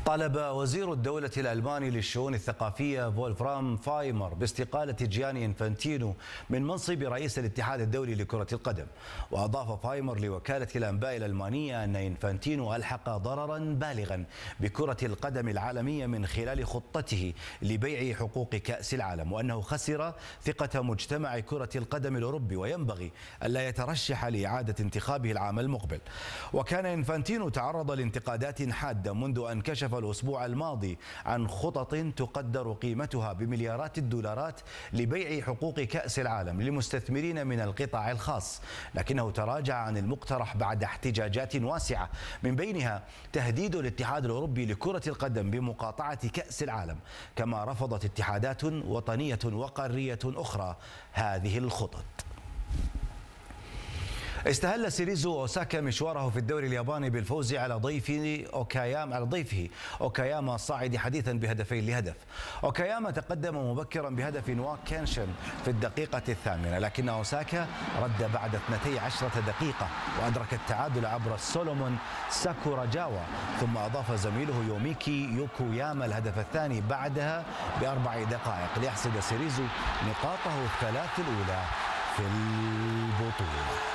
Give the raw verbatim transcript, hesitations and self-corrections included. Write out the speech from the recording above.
طالب وزير الدولة الألماني للشؤون الثقافية فولفرام فايمر باستقالة جياني إنفانتينو من منصب رئيس الاتحاد الدولي لكرة القدم. وأضاف فايمر لوكالة الأنباء الألمانية أن إنفانتينو ألحق ضررا بالغا بكرة القدم العالمية من خلال خطته لبيع حقوق كأس العالم، وأنه خسر ثقة مجتمع كرة القدم الأوروبي وينبغي ألا يترشح لإعادة انتخابه العام المقبل. وكان إنفانتينو تعرض لانتقادات حادة منذ أن كشف الأسبوع الماضي عن خطط تقدر قيمتها بمليارات الدولارات لبيع حقوق كأس العالم لمستثمرين من القطاع الخاص، لكنه تراجع عن المقترح بعد احتجاجات واسعة، من بينها تهديد الاتحاد الأوروبي لكرة القدم بمقاطعة كأس العالم، كما رفضت اتحادات وطنية وقارية أخرى هذه الخطط. استهل سيريزو أوساكا مشواره في الدوري الياباني بالفوز على ضيفه أوكاياما على ضيفه أوكاياما الصاعد حديثا بهدفين لهدف. أوكاياما تقدم مبكرا بهدف نوا كينشن في الدقيقة الثامنة، لكن أوساكا رد بعد اثنتي عشرة دقيقة وأدرك التعادل عبر سولومون ساكوراجاوا، ثم أضاف زميله يوميكي يوكوياما الهدف الثاني بعدها بأربع دقائق ليحصد سيريزو نقاطه الثلاث الأولى في البطولة.